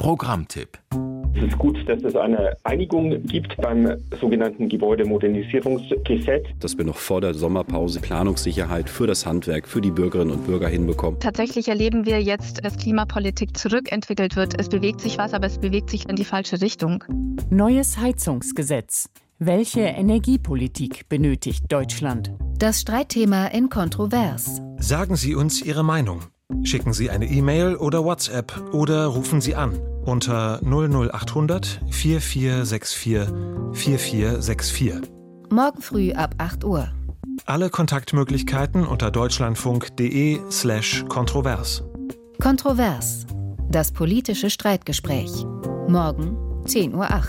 Programmtipp. Es ist gut, dass es eine Einigung gibt beim sogenannten Gebäudemodernisierungsgesetz. Dass wir noch vor der Sommerpause Planungssicherheit für das Handwerk, für die Bürgerinnen und Bürger hinbekommen. Tatsächlich erleben wir jetzt, dass Klimapolitik zurückentwickelt wird. Es bewegt sich was, aber es bewegt sich in die falsche Richtung. Neues Heizungsgesetz. Welche Energiepolitik benötigt Deutschland? Das Streitthema in Kontrovers. Sagen Sie uns Ihre Meinung. Schicken Sie eine E-Mail oder WhatsApp oder rufen Sie an unter 00800 4464 4464. Morgen früh ab 8 Uhr. Alle Kontaktmöglichkeiten unter deutschlandfunk.de/kontrovers. Kontrovers. Das politische Streitgespräch. Morgen 10:08 Uhr.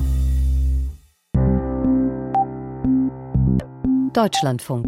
Deutschlandfunk.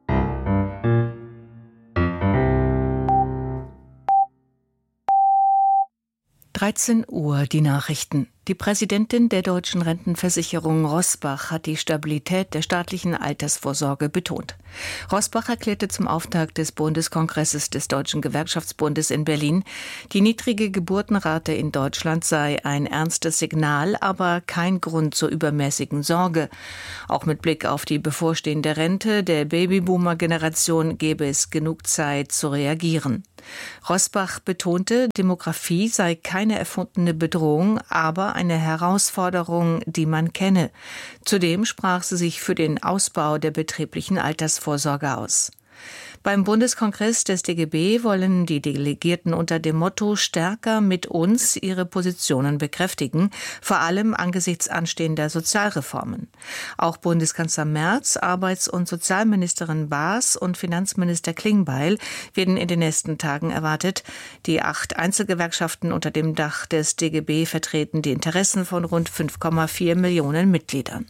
Uhr, die Nachrichten. Die Präsidentin der deutschen Rentenversicherung Roßbach hat die Stabilität der staatlichen Altersvorsorge betont. Roßbach erklärte zum Auftakt des Bundeskongresses des Deutschen Gewerkschaftsbundes in Berlin, die niedrige Geburtenrate in Deutschland sei ein ernstes Signal, aber kein Grund zur übermäßigen Sorge. Auch mit Blick auf die bevorstehende Rente der Babyboomer-Generation gäbe es genug Zeit zu reagieren. Roßbach betonte, Demografie sei keine erfundene Bedrohung, aber eine Herausforderung, die man kenne. Zudem sprach sie sich für den Ausbau der betrieblichen Altersvorsorge aus. Beim Bundeskongress des DGB wollen die Delegierten unter dem Motto »Stärker mit uns« ihre Positionen bekräftigen, vor allem angesichts anstehender Sozialreformen. Auch Bundeskanzler Merz, Arbeits- und Sozialministerin Baas und Finanzminister Klingbeil werden in den nächsten Tagen erwartet. Die 8 Einzelgewerkschaften unter dem Dach des DGB vertreten die Interessen von rund 5,4 Millionen Mitgliedern.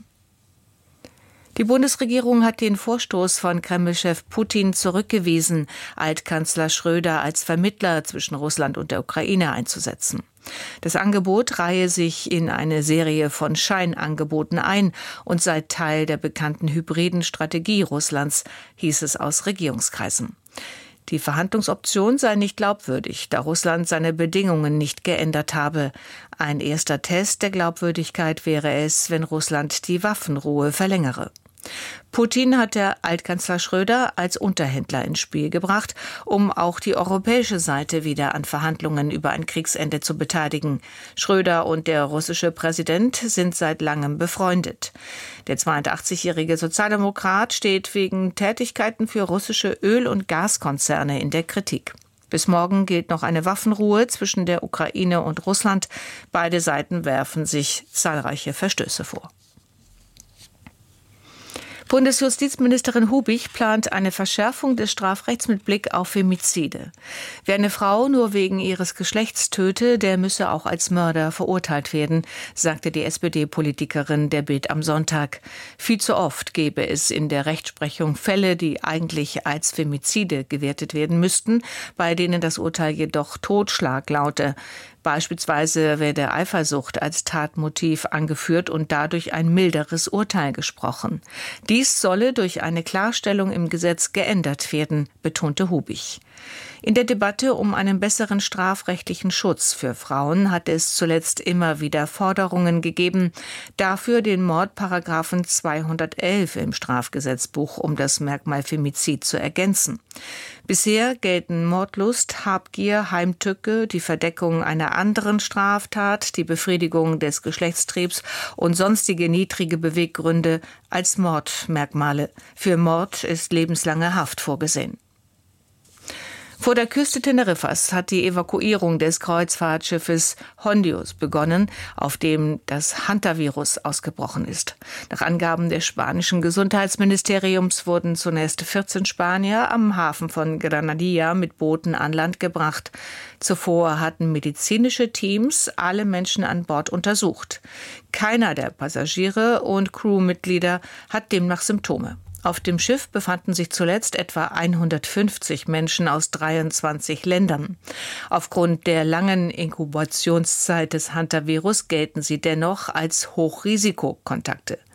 Die Bundesregierung hat den Vorstoß von Kreml-Chef Putin zurückgewiesen, Altkanzler Schröder als Vermittler zwischen Russland und der Ukraine einzusetzen. Das Angebot reihe sich in eine Serie von Scheinangeboten ein und sei Teil der bekannten hybriden Strategie Russlands, hieß es aus Regierungskreisen. Die Verhandlungsoption sei nicht glaubwürdig, da Russland seine Bedingungen nicht geändert habe. Ein erster Test der Glaubwürdigkeit wäre es, wenn Russland die Waffenruhe verlängere. Putin hat der Altkanzler Schröder als Unterhändler ins Spiel gebracht, um auch die europäische Seite wieder an Verhandlungen über ein Kriegsende zu beteiligen. Schröder und der russische Präsident sind seit langem befreundet. Der 82-jährige Sozialdemokrat steht wegen Tätigkeiten für russische Öl- und Gaskonzerne in der Kritik. Bis morgen gilt noch eine Waffenruhe zwischen der Ukraine und Russland. Beide Seiten werfen sich zahlreiche Verstöße vor. Bundesjustizministerin Hubich plant eine Verschärfung des Strafrechts mit Blick auf Femizide. Wer eine Frau nur wegen ihres Geschlechts töte, der müsse auch als Mörder verurteilt werden, sagte die SPD-Politikerin der Bild am Sonntag. Viel zu oft gäbe es in der Rechtsprechung Fälle, die eigentlich als Femizide gewertet werden müssten, bei denen das Urteil jedoch Totschlag laute. Beispielsweise werde Eifersucht als Tatmotiv angeführt und dadurch ein milderes Urteil gesprochen. Dies solle durch eine Klarstellung im Gesetz geändert werden, betonte Hubich. In der Debatte um einen besseren strafrechtlichen Schutz für Frauen hat es zuletzt immer wieder Forderungen gegeben, dafür den Mordparagraphen 211 im Strafgesetzbuch um das Merkmal Femizid zu ergänzen. Bisher gelten Mordlust, Habgier, Heimtücke, die Verdeckung einer anderen Straftat, die Befriedigung des Geschlechtstriebs und sonstige niedrige Beweggründe als Mordmerkmale. Für Mord ist lebenslange Haft vorgesehen. Vor der Küste Teneriffas hat die Evakuierung des Kreuzfahrtschiffes Hondius begonnen, auf dem das Hantavirus ausgebrochen ist. Nach Angaben des spanischen Gesundheitsministeriums wurden zunächst 14 Spanier am Hafen von Granadilla mit Booten an Land gebracht. Zuvor hatten medizinische Teams alle Menschen an Bord untersucht. Keiner der Passagiere und Crewmitglieder hat demnach Symptome. Auf dem Schiff befanden sich zuletzt etwa 150 Menschen aus 23 Ländern. Aufgrund der langen Inkubationszeit des Hantavirus gelten sie dennoch als Hochrisikokontakte.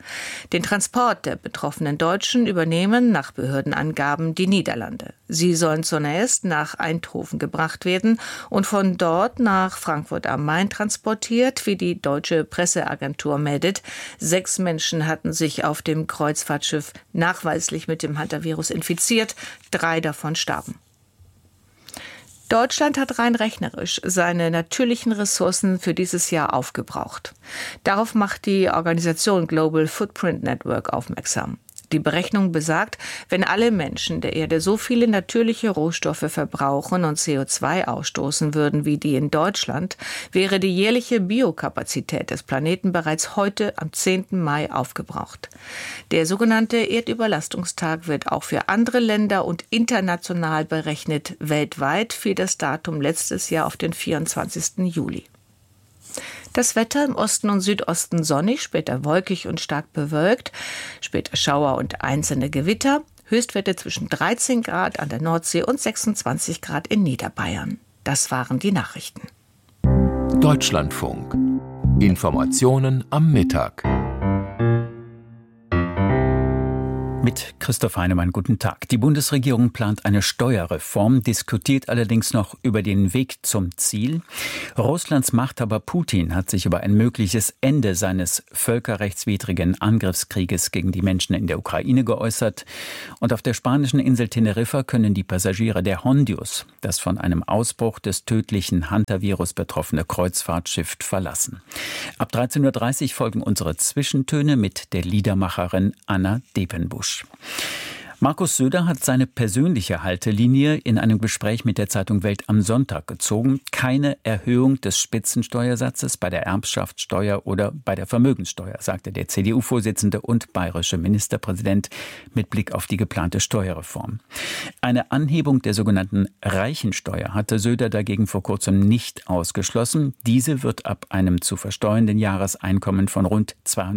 Den Transport der betroffenen Deutschen übernehmen nach Behördenangaben die Niederlande. Sie sollen zunächst nach Eindhoven gebracht werden und von dort nach Frankfurt am Main transportiert, wie die deutsche Presseagentur meldet. 6 Menschen hatten sich auf dem Kreuzfahrtschiff nachweislich mit dem Hantavirus infiziert, 3 davon starben. Deutschland hat rein rechnerisch seine natürlichen Ressourcen für dieses Jahr aufgebraucht. Darauf macht die Organisation Global Footprint Network aufmerksam. Die Berechnung besagt, wenn alle Menschen der Erde so viele natürliche Rohstoffe verbrauchen und CO2 ausstoßen würden wie die in Deutschland, wäre die jährliche Biokapazität des Planeten bereits heute am 10. Mai aufgebraucht. Der sogenannte Erdüberlastungstag wird auch für andere Länder und international berechnet. Weltweit fiel das Datum letztes Jahr auf den 24. Juli. Das Wetter im Osten und Südosten sonnig, später wolkig und stark bewölkt, später Schauer und einzelne Gewitter, Höchstwerte zwischen 13 Grad an der Nordsee und 26 Grad in Niederbayern. Das waren die Nachrichten. Deutschlandfunk. Informationen am Mittag. Mit Christoph Heinemann, guten Tag. Die Bundesregierung plant eine Steuerreform, diskutiert allerdings noch über den Weg zum Ziel. Russlands Machthaber Putin hat sich über ein mögliches Ende seines völkerrechtswidrigen Angriffskrieges gegen die Menschen in der Ukraine geäußert. Und auf der spanischen Insel Teneriffa können die Passagiere der Hondius das von einem Ausbruch des tödlichen Hantavirus betroffene Kreuzfahrtschiff verlassen. Ab 13.30 Uhr folgen unsere Zwischentöne mit der Liedermacherin Anna Depenbusch. Markus Söder hat seine persönliche Haltelinie in einem Gespräch mit der Zeitung Welt am Sonntag gezogen. Keine Erhöhung des Spitzensteuersatzes bei der Erbschaftssteuer oder bei der Vermögenssteuer, sagte der CDU-Vorsitzende und bayerische Ministerpräsident mit Blick auf die geplante Steuerreform. Eine Anhebung der sogenannten Reichensteuer hatte Söder dagegen vor kurzem nicht ausgeschlossen. Diese wird ab einem zu versteuernden Jahreseinkommen von rund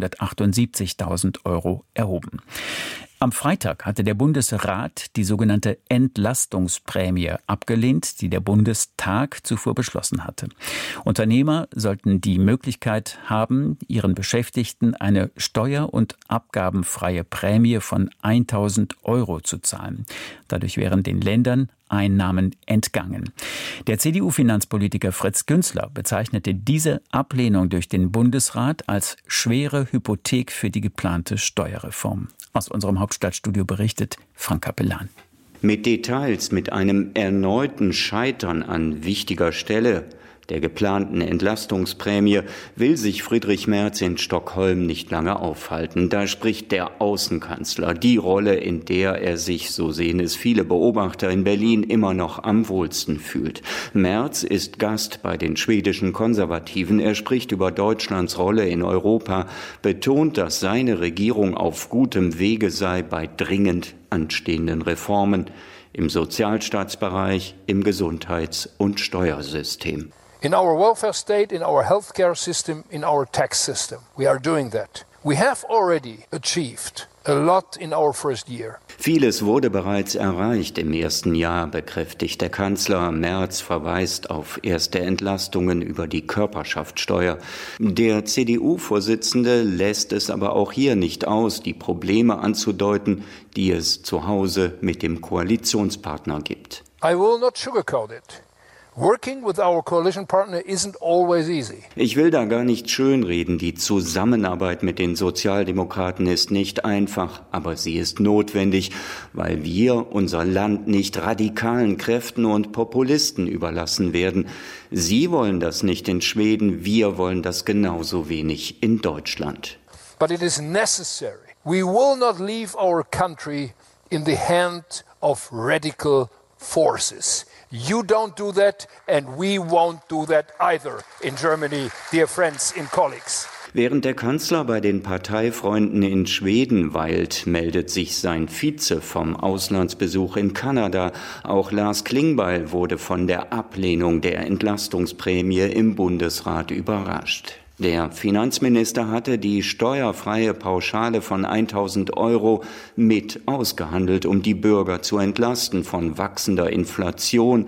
278.000 Euro erhoben. Am Freitag hatte der Bundesrat die sogenannte Entlastungsprämie abgelehnt, die der Bundestag zuvor beschlossen hatte. Unternehmer sollten die Möglichkeit haben, ihren Beschäftigten eine steuer- und abgabenfreie Prämie von 1.000 Euro zu zahlen. Dadurch wären den Ländern Einnahmen entgangen. Der CDU-Finanzpolitiker Fritz Günzler bezeichnete diese Ablehnung durch den Bundesrat als schwere Hypothek für die geplante Steuerreform. Aus unserem Hauptstadtstudio berichtet Frank Kapellan. Mit Details, mit einem erneuten Scheitern an wichtiger Stelle der geplanten Entlastungsprämie will sich Friedrich Merz in Stockholm nicht lange aufhalten. Da spricht der Außenkanzler die Rolle, in der er sich, so sehen es viele Beobachter in Berlin, immer noch am wohlsten fühlt. Merz ist Gast bei den schwedischen Konservativen. Er spricht über Deutschlands Rolle in Europa, betont, dass seine Regierung auf gutem Wege sei bei dringend anstehenden Reformen im Sozialstaatsbereich, im Gesundheits- und Steuersystem. In our welfare state, in our healthcare system, in our tax system. We are doing that. We have already achieved a lot in our first year. Vieles wurde bereits erreicht im ersten Jahr, bekräftigt der Kanzler. Merz verweist auf erste Entlastungen über die Körperschaftssteuer. Der CDU-Vorsitzende lässt es aber auch hier nicht aus, die Probleme anzudeuten, die es zu Hause mit dem Koalitionspartner gibt. I will not sugarcoat it. Working with our coalition partner isn't always easy. Ich will da gar nicht schönreden. Die Zusammenarbeit mit den Sozialdemokraten ist nicht einfach, aber sie ist notwendig, weil wir unser Land nicht radikalen Kräften und Populisten überlassen werden. Sie wollen das nicht in Schweden, wir wollen das genauso wenig in Deutschland. But it is necessary. We will not leave our country in the hand of radical forces. You don't do that and we won't do that either in Germany, dear friends and colleagues. Während der Kanzler bei den Parteifreunden in Schweden weilt, meldet sich sein Vize vom Auslandsbesuch in Kanada. Auch Lars Klingbeil wurde von der Ablehnung der Entlastungsprämie im Bundesrat überrascht. Der Finanzminister hatte die steuerfreie Pauschale von 1.000 Euro mit ausgehandelt, um die Bürger zu entlasten von wachsender Inflation,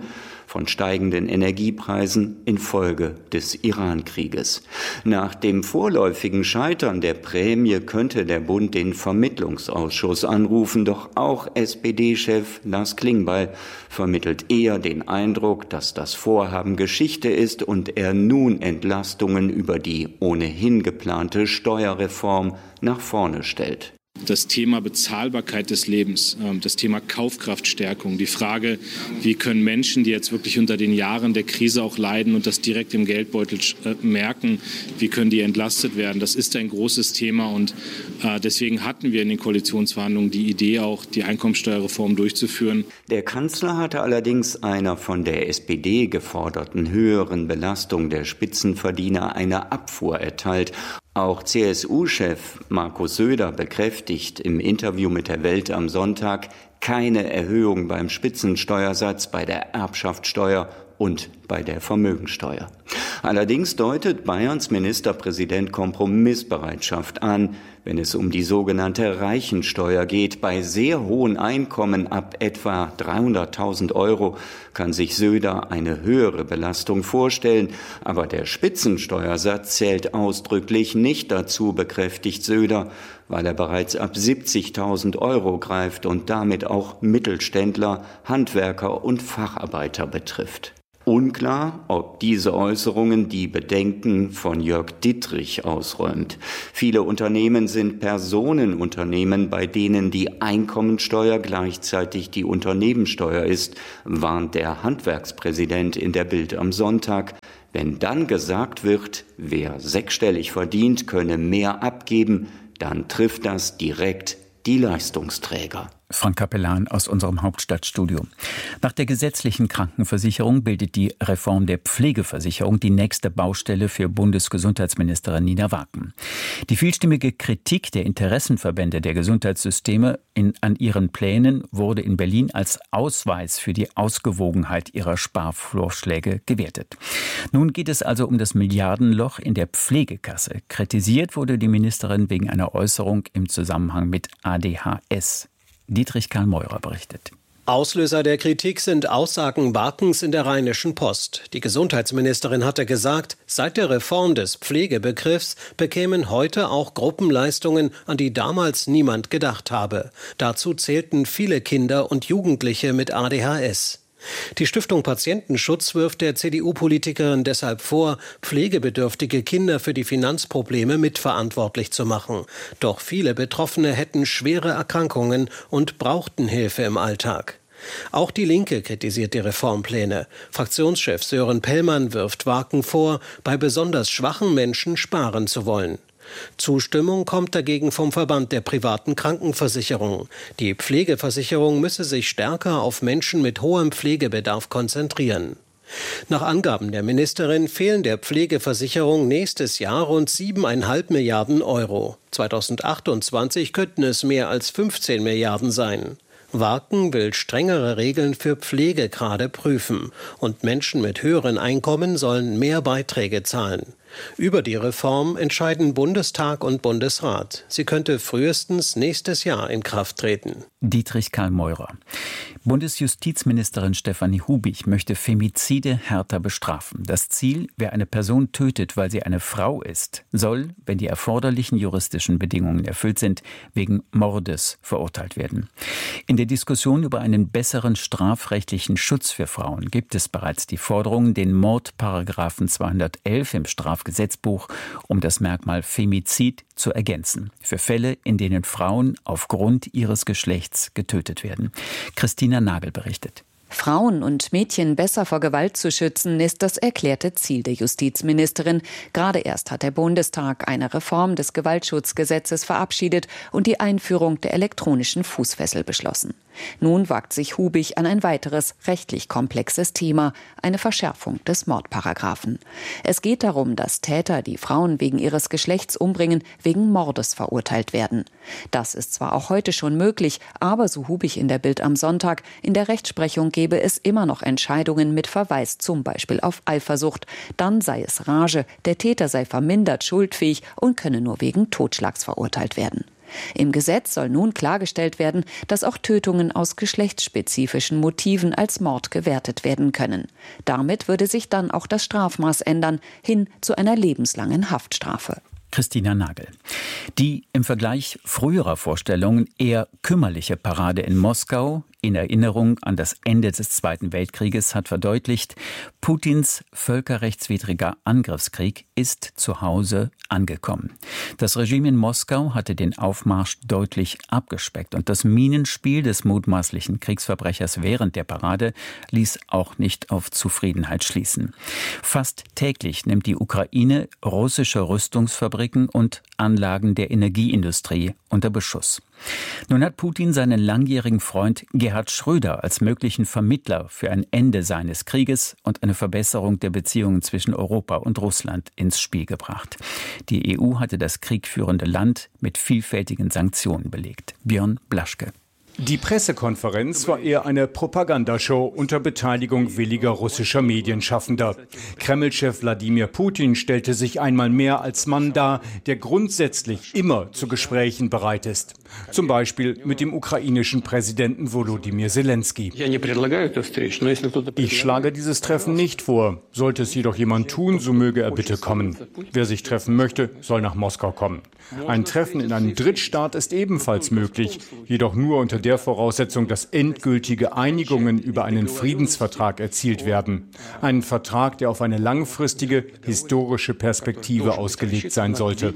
von steigenden Energiepreisen infolge des Iran-Krieges. Nach dem vorläufigen Scheitern der Prämie könnte der Bund den Vermittlungsausschuss anrufen, doch auch SPD-Chef Lars Klingbeil vermittelt eher den Eindruck, dass das Vorhaben Geschichte ist und er nun Entlastungen über die ohnehin geplante Steuerreform nach vorne stellt. Das Thema Bezahlbarkeit des Lebens, das Thema Kaufkraftstärkung, die Frage, wie können Menschen, die jetzt wirklich unter den Jahren der Krise auch leiden und das direkt im Geldbeutel merken, wie können die entlastet werden? Das ist ein großes Thema und deswegen hatten wir in den Koalitionsverhandlungen die Idee, auch die Einkommensteuerreform durchzuführen. Der Kanzler hatte allerdings einer von der SPD geforderten höheren Belastung der Spitzenverdiener eine Abfuhr erteilt. Auch CSU-Chef Markus Söder bekräftigt im Interview mit der Welt am Sonntag keine Erhöhung beim Spitzensteuersatz, bei der Erbschaftssteuer und bei der Vermögensteuer. Allerdings deutet Bayerns Ministerpräsident Kompromissbereitschaft an, wenn es um die sogenannte Reichensteuer geht. Bei sehr hohen Einkommen ab etwa 300.000 Euro kann sich Söder eine höhere Belastung vorstellen. Aber der Spitzensteuersatz zählt ausdrücklich nicht dazu, bekräftigt Söder, weil er bereits ab 70.000 Euro greift und damit auch Mittelständler, Handwerker und Facharbeiter betrifft. Unklar, ob diese Äußerungen die Bedenken von Jörg Dittrich ausräumt. Viele Unternehmen sind Personenunternehmen, bei denen die Einkommensteuer gleichzeitig die Unternehmenssteuer ist, warnt der Handwerkspräsident in der Bild am Sonntag. Wenn dann gesagt wird, wer sechsstellig verdient, könne mehr abgeben, dann trifft das direkt die Leistungsträger. Frank Capellan aus unserem Hauptstadtstudio. Nach der gesetzlichen Krankenversicherung bildet die Reform der Pflegeversicherung die nächste Baustelle für Bundesgesundheitsministerin Nina Waken. Die vielstimmige Kritik der Interessenverbände der Gesundheitssysteme an ihren Plänen wurde in Berlin als Ausweis für die Ausgewogenheit ihrer Sparvorschläge gewertet. Nun geht es also um das Milliardenloch in der Pflegekasse. Kritisiert wurde die Ministerin wegen einer Äußerung im Zusammenhang mit ADHS. Dietrich Karl Meurer berichtet. Auslöser der Kritik sind Aussagen Wakens in der Rheinischen Post. Die Gesundheitsministerin hatte gesagt, seit der Reform des Pflegebegriffs bekämen heute auch Gruppenleistungen, an die damals niemand gedacht habe. Dazu zählten viele Kinder und Jugendliche mit ADHS. Die Stiftung Patientenschutz wirft der CDU-Politikerin deshalb vor, pflegebedürftige Kinder für die Finanzprobleme mitverantwortlich zu machen. Doch viele Betroffene hätten schwere Erkrankungen und brauchten Hilfe im Alltag. Auch die Linke kritisiert die Reformpläne. Fraktionschef Sören Pellmann wirft Waken vor, bei besonders schwachen Menschen sparen zu wollen. Zustimmung kommt dagegen vom Verband der privaten Krankenversicherungen. Die Pflegeversicherung müsse sich stärker auf Menschen mit hohem Pflegebedarf konzentrieren. Nach Angaben der Ministerin fehlen der Pflegeversicherung nächstes Jahr rund 7,5 Milliarden Euro. 2028 könnten es mehr als 15 Milliarden sein. Waken will strengere Regeln für Pflegegrade prüfen. Und Menschen mit höheren Einkommen sollen mehr Beiträge zahlen. Über die Reform entscheiden Bundestag und Bundesrat. Sie könnte frühestens nächstes Jahr in Kraft treten. Dietrich Karl Meurer. Bundesjustizministerin Stefanie Hubich möchte Femizide härter bestrafen. Das Ziel, wer eine Person tötet, weil sie eine Frau ist, soll, wenn die erforderlichen juristischen Bedingungen erfüllt sind, wegen Mordes verurteilt werden. In der Diskussion über einen besseren strafrechtlichen Schutz für Frauen gibt es bereits die Forderung, den Mordparagraphen 211 im Strafgesetzbuch um das Merkmal Femizid zu ergänzen. Für Fälle, in denen Frauen aufgrund ihres Geschlechts getötet werden. Christina Nagel berichtet. Frauen und Mädchen besser vor Gewalt zu schützen, ist das erklärte Ziel der Justizministerin. Gerade erst hat der Bundestag eine Reform des Gewaltschutzgesetzes verabschiedet und die Einführung der elektronischen Fußfessel beschlossen. Nun wagt sich Hubich an ein weiteres rechtlich komplexes Thema, eine Verschärfung des Mordparagraphen. Es geht darum, dass Täter, die Frauen wegen ihres Geschlechts umbringen, wegen Mordes verurteilt werden. Das ist zwar auch heute schon möglich, aber so Hubich in der Bild am Sonntag, in der Rechtsprechung gäbe es immer noch Entscheidungen mit Verweis zum Beispiel auf Eifersucht. Dann sei es Rage, der Täter sei vermindert schuldfähig und könne nur wegen Totschlags verurteilt werden. Im Gesetz soll nun klargestellt werden, dass auch Tötungen aus geschlechtsspezifischen Motiven als Mord gewertet werden können. Damit würde sich dann auch das Strafmaß ändern, hin zu einer lebenslangen Haftstrafe. Christina Nagel. Die im Vergleich früherer Vorstellungen eher kümmerliche Parade in Moskau in Erinnerung an das Ende des Zweiten Weltkrieges hat verdeutlicht, Putins völkerrechtswidriger Angriffskrieg ist zu Hause angekommen. Das Regime in Moskau hatte den Aufmarsch deutlich abgespeckt und das Minenspiel des mutmaßlichen Kriegsverbrechers während der Parade ließ auch nicht auf Zufriedenheit schließen. Fast täglich nimmt die Ukraine russische Rüstungsfabriken und Anlagen der Energieindustrie unter Beschuss. Nun hat Putin seinen langjährigen Freund Gerhard Schröder als möglichen Vermittler für ein Ende seines Krieges und eine Verbesserung der Beziehungen zwischen Europa und Russland ins Spiel gebracht. Die EU hatte das kriegführende Land mit vielfältigen Sanktionen belegt. Björn Blaschke. Die Pressekonferenz war eher eine Propagandashow unter Beteiligung williger russischer Medienschaffender. Kreml-Chef Wladimir Putin stellte sich einmal mehr als Mann dar, der grundsätzlich immer zu Gesprächen bereit ist. Zum Beispiel mit dem ukrainischen Präsidenten Volodymyr Zelensky. Ich schlage dieses Treffen nicht vor. Sollte es jedoch jemand tun, so möge er bitte kommen. Wer sich treffen möchte, soll nach Moskau kommen. Ein Treffen in einem Drittstaat ist ebenfalls möglich, jedoch nur unter der Voraussetzung, dass endgültige Einigungen über einen Friedensvertrag erzielt werden. Einen Vertrag, der auf eine langfristige, historische Perspektive ausgelegt sein sollte.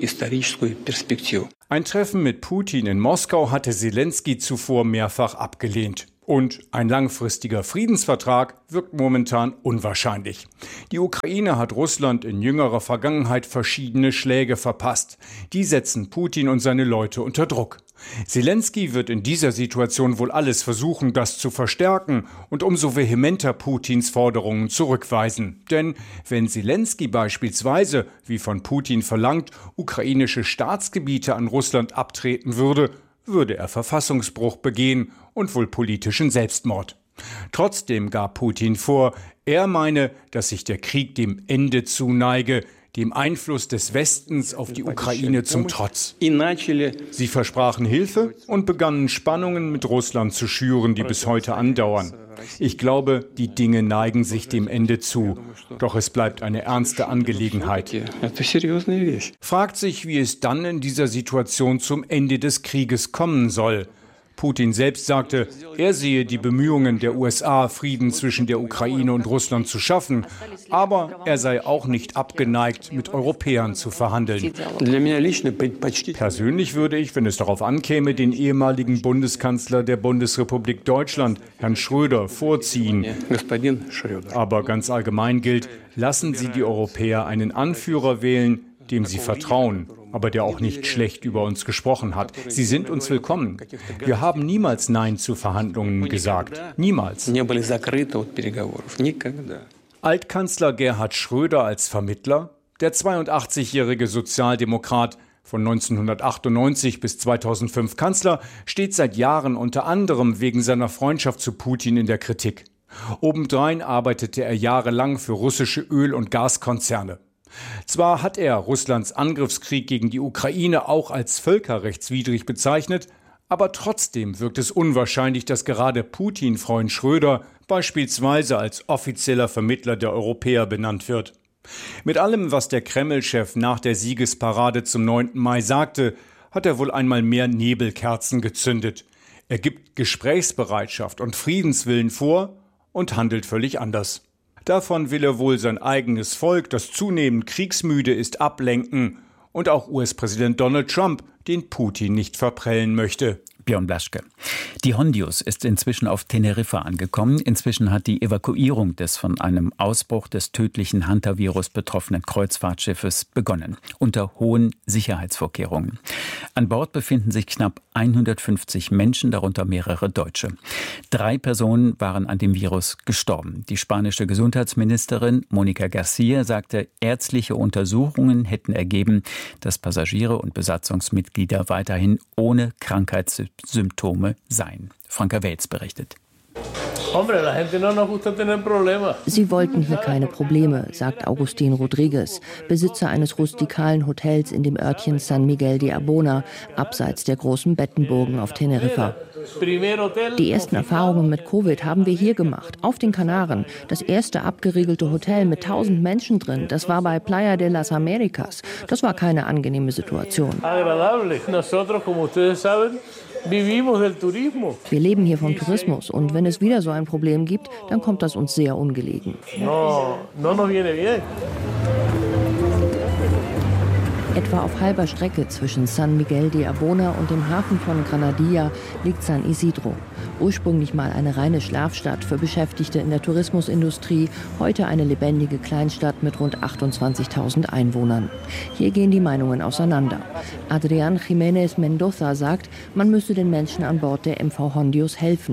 Ein Treffen mit Putin in Moskau hatte Zelensky zuvor mehrfach abgelehnt. Und ein langfristiger Friedensvertrag wirkt momentan unwahrscheinlich. Die Ukraine hat Russland in jüngerer Vergangenheit verschiedene Schläge verpasst. Die setzen Putin und seine Leute unter Druck. Zelensky wird in dieser Situation wohl alles versuchen, das zu verstärken und umso vehementer Putins Forderungen zurückweisen. Denn wenn Zelensky beispielsweise, wie von Putin verlangt, ukrainische Staatsgebiete an Russland abtreten würde er Verfassungsbruch begehen und wohl politischen Selbstmord. Trotzdem gab Putin vor, er meine, dass sich der Krieg dem Ende zuneige, dem Einfluss des Westens auf die Ukraine zum Trotz. Sie versprachen Hilfe und begannen Spannungen mit Russland zu schüren, die bis heute andauern. Ich glaube, die Dinge neigen sich dem Ende zu. Doch es bleibt eine ernste Angelegenheit. Fragt sich, wie es dann in dieser Situation zum Ende des Krieges kommen soll. Putin selbst sagte, er sehe die Bemühungen der USA, Frieden zwischen der Ukraine und Russland zu schaffen, aber er sei auch nicht abgeneigt, mit Europäern zu verhandeln. Persönlich würde ich, wenn es darauf ankäme, den ehemaligen Bundeskanzler der Bundesrepublik Deutschland, Herrn Schröder, vorziehen. Aber ganz allgemein gilt, lassen Sie die Europäer einen Anführer wählen, dem sie vertrauen, aber der auch nicht schlecht über uns gesprochen hat. Sie sind uns willkommen. Wir haben niemals Nein zu Verhandlungen gesagt. Niemals. Altkanzler Gerhard Schröder als Vermittler, der 82-jährige Sozialdemokrat, von 1998 bis 2005 Kanzler, steht seit Jahren unter anderem wegen seiner Freundschaft zu Putin in der Kritik. Obendrein arbeitete er jahrelang für russische Öl- und Gaskonzerne. Zwar hat er Russlands Angriffskrieg gegen die Ukraine auch als völkerrechtswidrig bezeichnet, aber trotzdem wirkt es unwahrscheinlich, dass gerade Putin-Freund Schröder beispielsweise als offizieller Vermittler der Europäer benannt wird. Mit allem, was der Kreml-Chef nach der Siegesparade zum 9. Mai sagte, hat er wohl einmal mehr Nebelkerzen gezündet. Er gibt Gesprächsbereitschaft und Friedenswillen vor und handelt völlig anders. Davon will er wohl sein eigenes Volk, das zunehmend kriegsmüde ist, ablenken und auch US-Präsident Donald Trump, den Putin nicht verprellen möchte. Björn Blaschke. Die Hondius ist inzwischen auf Teneriffa angekommen. Inzwischen hat die Evakuierung des von einem Ausbruch des tödlichen Hantavirus betroffenen Kreuzfahrtschiffes begonnen, unter hohen Sicherheitsvorkehrungen. An Bord befinden sich knapp 150 Menschen, darunter mehrere Deutsche. 3 Personen waren an dem Virus gestorben. Die spanische Gesundheitsministerin Mónica García sagte, ärztliche Untersuchungen hätten ergeben, dass Passagiere und Besatzungsmitglieder weiterhin ohne Krankheitssymptome seien. Franka Welz berichtet. Sie wollten hier keine Probleme, sagt Agustín Rodríguez, Besitzer eines rustikalen Hotels in dem Örtchen San Miguel de Abona, abseits der großen Bettenburgen auf Teneriffa. Die ersten Erfahrungen mit Covid haben wir hier gemacht, auf den Kanaren. Das erste abgeriegelte Hotel mit 1000 Menschen drin, das war bei Playa de las Américas. Das war keine angenehme Situation. Wir leben hier vom Tourismus und wenn es wieder so ein Problem gibt, dann kommt das uns sehr ungelegen. Etwa auf halber Strecke zwischen San Miguel de Abona und dem Hafen von Granadilla liegt San Isidro. Ursprünglich mal eine reine Schlafstadt für Beschäftigte in der Tourismusindustrie, heute eine lebendige Kleinstadt mit rund 28.000 Einwohnern. Hier gehen die Meinungen auseinander. Adrián Jiménez Mendoza sagt, man müsse den Menschen an Bord der MV Hondios helfen.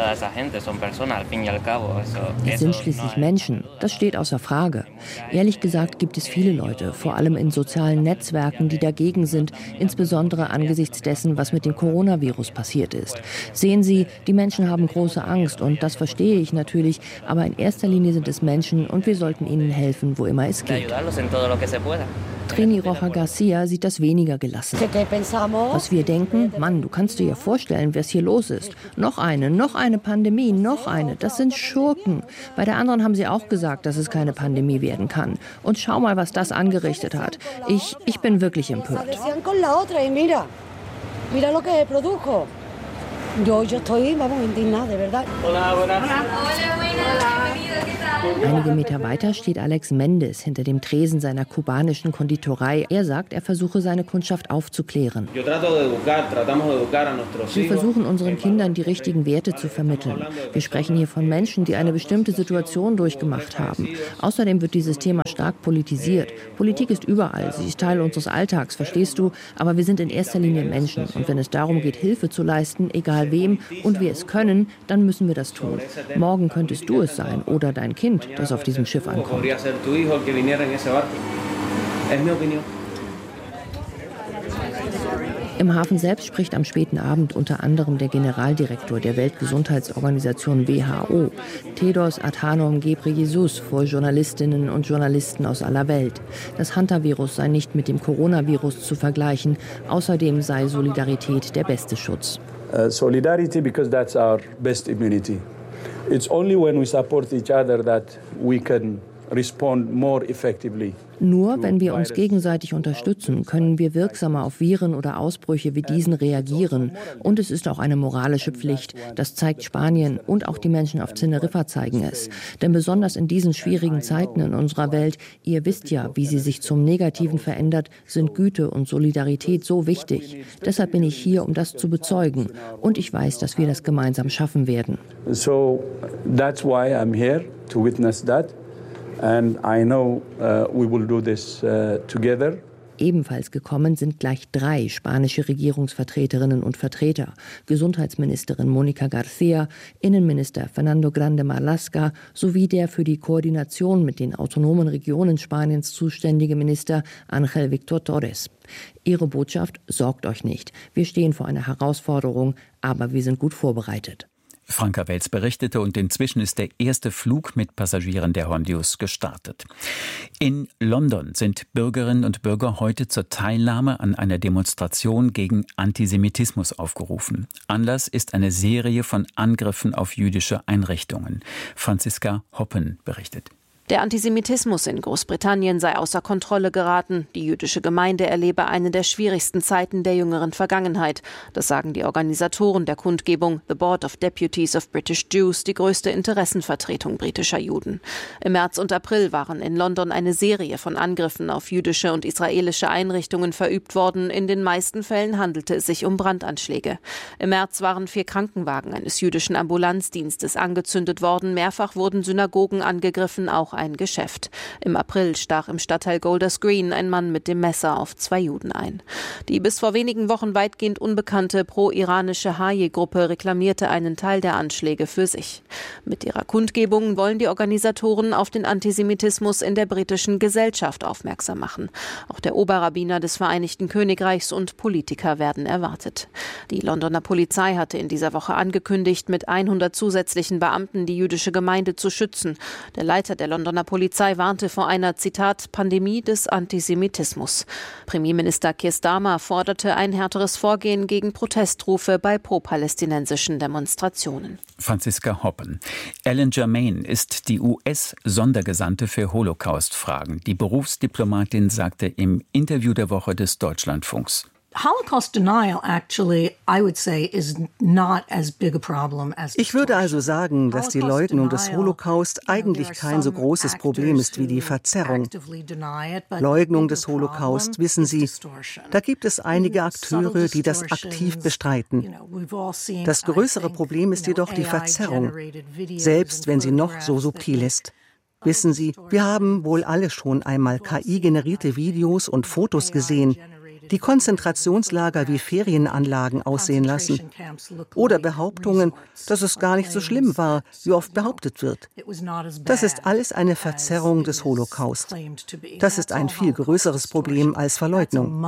Es sind schließlich Menschen, das steht außer Frage. Ehrlich gesagt gibt es viele Leute, vor allem in sozialen Netzwerken, die dagegen sind, insbesondere angesichts dessen, was mit dem Coronavirus passiert ist. Sehen Sie, die Menschen haben große Angst und das verstehe ich natürlich, aber in erster Linie sind es Menschen und wir sollten ihnen helfen, wo immer es geht. Trini Rocha Garcia sieht das weniger gelassen. Was wir denken, Mann, du kannst dir ja vorstellen, was hier los ist. Noch eine Pandemie, noch eine. Das sind Schurken. Bei der anderen haben sie auch gesagt, dass es keine Pandemie werden kann. Und schau mal, was das angerichtet hat. Ich bin wirklich empört. Einige Meter weiter steht Alex Mendes hinter dem Tresen seiner kubanischen Konditorei. Er sagt, er versuche seine Kundschaft aufzuklären. Wir versuchen unseren Kindern die richtigen Werte zu vermitteln. Wir sprechen hier von Menschen, die eine bestimmte Situation durchgemacht haben. Außerdem wird dieses Thema stark politisiert. Politik ist überall, sie ist Teil unseres Alltags, verstehst du? Aber wir sind in erster Linie Menschen. Und wenn es darum geht, Hilfe zu leisten, egal wem, und wir es können, dann müssen wir das tun. Morgen könntest du es sein oder dein Kind, das auf diesem Schiff ankommt. Im Hafen selbst spricht am späten Abend unter anderem der Generaldirektor der Weltgesundheitsorganisation WHO, Tedros Adhanom Ghebreyesus, vor Journalistinnen und Journalisten aus aller Welt. Das Hantavirus sei nicht mit dem Coronavirus zu vergleichen. Außerdem sei Solidarität der beste Schutz. Solidarity, because that's our best immunity. It's only when we support each other that we can respond more effectively. Nur wenn wir uns gegenseitig unterstützen, können wir wirksamer auf Viren oder Ausbrüche wie diesen reagieren. Und es ist auch eine moralische Pflicht. Das zeigt Spanien und auch die Menschen auf Teneriffa zeigen es. Denn besonders in diesen schwierigen Zeiten in unserer Welt, ihr wisst ja, wie sie sich zum Negativen verändert, sind Güte und Solidarität so wichtig. Deshalb bin ich hier, um das zu bezeugen. Und ich weiß, dass wir das gemeinsam schaffen werden. So that's why I'm here, to witness that. And I know we will do this together. Ebenfalls gekommen sind gleich 3 spanische Regierungsvertreterinnen und Vertreter. Gesundheitsministerin Mónica García, Innenminister Fernando Grande Marlaska sowie der für die Koordination mit den autonomen Regionen Spaniens zuständige Minister Ángel Víctor Torres. Ihre Botschaft: Sorgt euch nicht. Wir stehen vor einer Herausforderung, aber wir sind gut vorbereitet. Franka Welz berichtete und inzwischen ist der erste Flug mit Passagieren der Hondios gestartet. In London sind Bürgerinnen und Bürger heute zur Teilnahme an einer Demonstration gegen Antisemitismus aufgerufen. Anlass ist eine Serie von Angriffen auf jüdische Einrichtungen. Franziska Hoppen berichtet. Der Antisemitismus in Großbritannien sei außer Kontrolle geraten. Die jüdische Gemeinde erlebe eine der schwierigsten Zeiten der jüngeren Vergangenheit. Das sagen die Organisatoren der Kundgebung, The Board of Deputies of British Jews, die größte Interessenvertretung britischer Juden. Im März und April waren in London eine Serie von Angriffen auf jüdische und israelische Einrichtungen verübt worden. In den meisten Fällen handelte es sich um Brandanschläge. Im März waren 4 Krankenwagen eines jüdischen Ambulanzdienstes angezündet worden. Mehrfach wurden Synagogen angegriffen, auch auch ein Geschäft. Im April stach im Stadtteil Golders Green ein Mann mit dem Messer auf 2 Juden ein. Die bis vor wenigen Wochen weitgehend unbekannte pro-iranische Hayy-Gruppe reklamierte einen Teil der Anschläge für sich. Mit ihrer Kundgebung wollen die Organisatoren auf den Antisemitismus in der britischen Gesellschaft aufmerksam machen. Auch der Oberrabbiner des Vereinigten Königreichs und Politiker werden erwartet. Die Londoner Polizei hatte in dieser Woche angekündigt, mit 100 zusätzlichen Beamten die jüdische Gemeinde zu schützen. Der Leiter der Londoner Polizei warnte vor einer, Zitat, Pandemie des Antisemitismus. Premierminister Keir Starmer forderte ein härteres Vorgehen gegen Protestrufe bei pro-palästinensischen Demonstrationen. Franziska Hoppen. Ellen Germain ist die US-Sondergesandte für Holocaust-Fragen. Die Berufsdiplomatin sagte im Interview der Woche des Deutschlandfunks: Holocaust denial actually, I would say, is not as big a problem as. Ich würde also sagen, dass die Leugnung des Holocaust eigentlich kein so großes Problem ist wie die Verzerrung. Leugnung des Holocaust, wissen Sie, da gibt es einige Akteure, die das aktiv bestreiten. Das größere Problem ist jedoch die Verzerrung, selbst wenn sie noch so subtil ist. Wissen Sie, wir haben wohl alle schon einmal KI-generierte Videos und Fotos gesehen, die Konzentrationslager wie Ferienanlagen aussehen lassen. Oder Behauptungen, dass es gar nicht so schlimm war, wie oft behauptet wird. Das ist alles eine Verzerrung des Holocaust. Das ist ein viel größeres Problem als Verleugnung.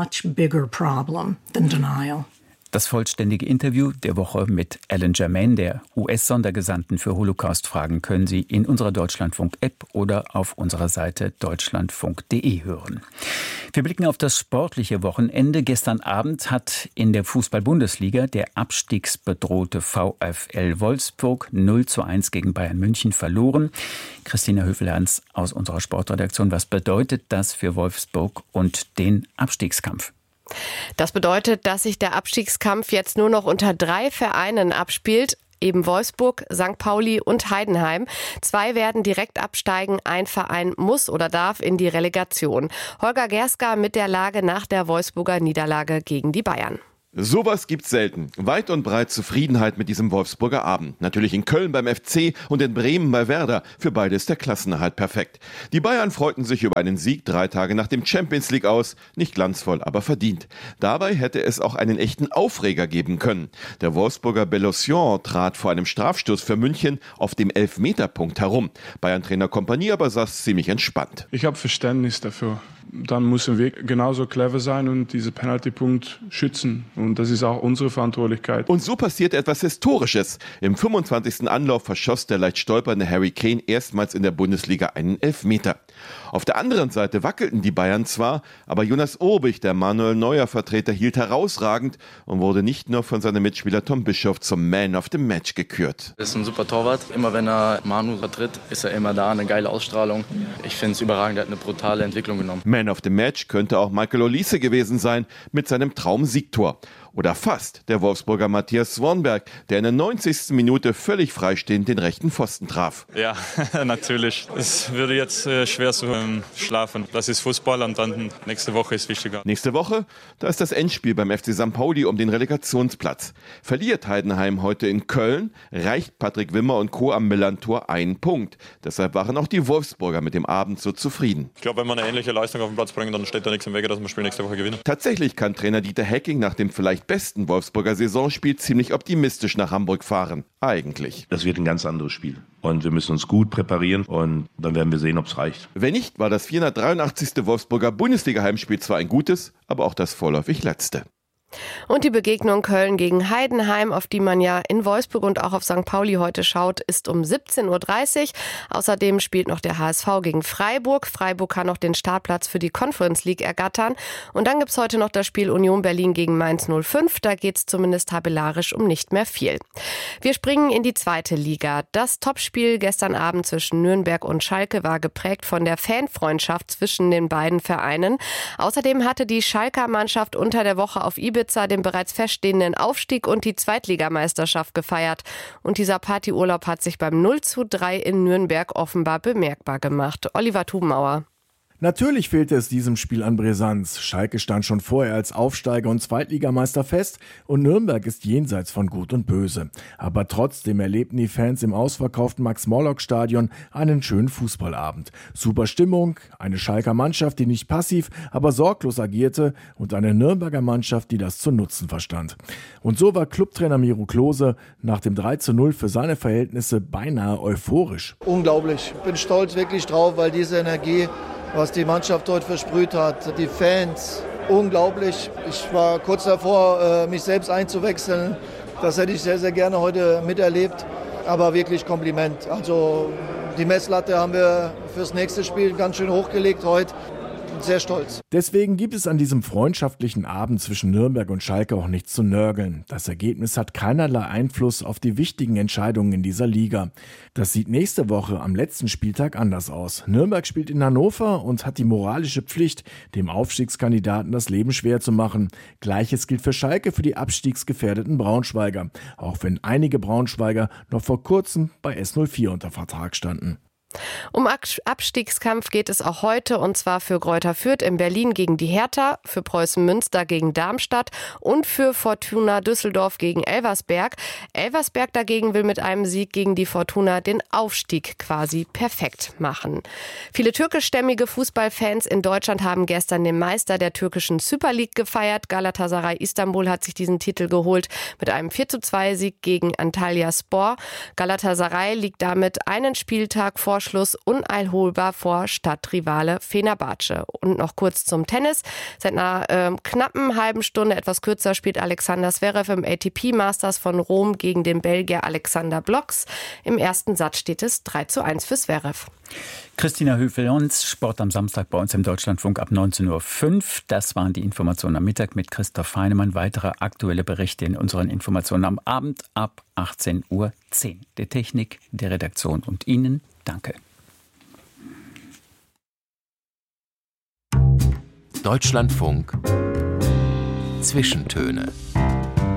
Das vollständige Interview der Woche mit Ellen Germain, der US-Sondergesandten für Holocaust-Fragen, können Sie in unserer Deutschlandfunk-App oder auf unserer Seite deutschlandfunk.de hören. Wir blicken auf das sportliche Wochenende. Gestern Abend hat in der Fußball-Bundesliga der abstiegsbedrohte VfL Wolfsburg 0:1 gegen Bayern München verloren. Christina Höfel-Hans aus unserer Sportredaktion, was bedeutet das für Wolfsburg und den Abstiegskampf? Das bedeutet, dass sich der Abstiegskampf jetzt nur noch unter 3 Vereinen abspielt. Eben Wolfsburg, St. Pauli und Heidenheim. 2 werden direkt absteigen, ein Verein muss oder darf in die Relegation. Holger Gerska mit der Lage nach der Wolfsburger Niederlage gegen die Bayern. Sowas gibt's selten. Weit und breit Zufriedenheit mit diesem Wolfsburger Abend. Natürlich in Köln beim FC und in Bremen bei Werder. Für beide ist der Klassenerhalt perfekt. Die Bayern freuten sich über einen Sieg 3 Tage nach dem Champions League aus. Nicht glanzvoll, aber verdient. Dabei hätte es auch einen echten Aufreger geben können. Der Wolfsburger Bellosion trat vor einem Strafstoß für München auf dem Elfmeterpunkt herum. Bayern-Trainer Kompanie aber saß ziemlich entspannt. Ich habe Verständnis dafür. Dann müssen wir genauso clever sein und diesen Penaltypunkt schützen. Und das ist auch unsere Verantwortlichkeit. Und so passiert etwas Historisches. Im 25. Anlauf verschoss der leicht stolpernde Harry Kane erstmals in der Bundesliga einen Elfmeter. Auf der anderen Seite wackelten die Bayern zwar, aber Jonas Urbich, der Manuel Neuer-Vertreter, hielt herausragend und wurde nicht nur von seinem Mitspieler Tom Bischoff zum Man of the Match gekürt. Er ist ein super Torwart. Immer wenn er Manu vertritt, ist er immer da, eine geile Ausstrahlung. Ich finde es überragend, er hat eine brutale Entwicklung genommen. Man of the Match könnte auch Michael Olise gewesen sein mit seinem Traum-Siegtor. Oder fast der Wolfsburger Matthias Swanberg, der in der 90. Minute völlig freistehend den rechten Pfosten traf. Ja, natürlich. Es würde jetzt schwer zu schlafen. Das ist Fußball und dann nächste Woche ist wichtiger. Nächste Woche, da ist das Endspiel beim FC St. Pauli um den Relegationsplatz. Verliert Heidenheim heute in Köln, reicht Patrick Wimmer und Co. am Millantor 1 Punkt. Deshalb waren auch die Wolfsburger mit dem Abend so zufrieden. Ich glaube, wenn wir eine ähnliche Leistung auf den Platz bringen, dann steht da nichts im Wege, dass wir das Spiel nächste Woche gewinnen. Tatsächlich kann Trainer Dieter Hecking nach dem vielleicht besten Wolfsburger Saisonspiel ziemlich optimistisch nach Hamburg fahren. Eigentlich. Das wird ein ganz anderes Spiel. Und wir müssen uns gut präparieren und dann werden wir sehen, ob es reicht. Wenn nicht, war das 483. Wolfsburger Bundesliga-Heimspiel zwar ein gutes, aber auch das vorläufig letzte. Und die Begegnung Köln gegen Heidenheim, auf die man ja in Wolfsburg und auch auf St. Pauli heute schaut, ist um 17:30 Uhr. Außerdem spielt noch der HSV gegen Freiburg. Freiburg kann noch den Startplatz für die Conference League ergattern. Und dann gibt's heute noch das Spiel Union Berlin gegen Mainz 05. Da geht's zumindest tabellarisch um nicht mehr viel. Wir springen in die 2. Liga. Das Topspiel gestern Abend zwischen Nürnberg und Schalke war geprägt von der Fanfreundschaft zwischen den beiden Vereinen. Außerdem hatte die Schalker Mannschaft unter der Woche auf Ibiza den bereits feststehenden Aufstieg und die Zweitligameisterschaft gefeiert. Und dieser Partyurlaub hat sich beim 0:3 in Nürnberg offenbar bemerkbar gemacht. Oliver Tubenauer. Natürlich fehlte es diesem Spiel an Brisanz. Schalke stand schon vorher als Aufsteiger und Zweitligameister fest und Nürnberg ist jenseits von Gut und Böse. Aber trotzdem erlebten die Fans im ausverkauften Max-Morlock-Stadion einen schönen Fußballabend. Super Stimmung, eine Schalker Mannschaft, die nicht passiv, aber sorglos agierte und eine Nürnberger Mannschaft, die das zu nutzen verstand. Und so war Clubtrainer Miro Klose nach dem 3:0 für seine Verhältnisse beinahe euphorisch. Unglaublich. Ich bin stolz wirklich drauf, weil diese Energie, was die Mannschaft heute versprüht hat, die Fans, unglaublich. Ich war kurz davor, mich selbst einzuwechseln. Das hätte ich sehr, sehr gerne heute miterlebt. Aber wirklich Kompliment. Also die Messlatte haben wir fürs nächste Spiel ganz schön hochgelegt heute. Sehr stolz. Deswegen gibt es an diesem freundschaftlichen Abend zwischen Nürnberg und Schalke auch nichts zu nörgeln. Das Ergebnis hat keinerlei Einfluss auf die wichtigen Entscheidungen in dieser Liga. Das sieht nächste Woche am letzten Spieltag anders aus. Nürnberg spielt in Hannover und hat die moralische Pflicht, dem Aufstiegskandidaten das Leben schwer zu machen. Gleiches gilt für Schalke, für die abstiegsgefährdeten Braunschweiger. Auch wenn einige Braunschweiger noch vor kurzem bei S04 unter Vertrag standen. Um Abstiegskampf geht es auch heute, und zwar für Greuther Fürth in Berlin gegen die Hertha, für Preußen Münster gegen Darmstadt und für Fortuna Düsseldorf gegen Elversberg. Elversberg dagegen will mit einem Sieg gegen die Fortuna den Aufstieg quasi perfekt machen. Viele türkischstämmige Fußballfans in Deutschland haben gestern den Meister der türkischen Super League gefeiert. Galatasaray Istanbul hat sich diesen Titel geholt mit einem 4:2-Sieg gegen Antalyaspor. Galatasaray liegt damit einen Spieltag vor Schluss uneilholbar vor Stadtrivale Fenerbahce. Und noch kurz zum Tennis. Seit einer knappen halben Stunde, etwas kürzer, spielt Alexander Zverev im ATP Masters von Rom gegen den Belgier Alexander Blocks. Im ersten Satz steht es 3:1 für Zverev. Christina Höfel-Jons, Sport am Samstag bei uns im Deutschlandfunk ab 19:05 Uhr. Das waren die Informationen am Mittag mit Christoph Heinemann. Weitere aktuelle Berichte in unseren Informationen am Abend ab 18:10 Uhr. Der Technik, der Redaktion und Ihnen danke. Deutschlandfunk Zwischentöne.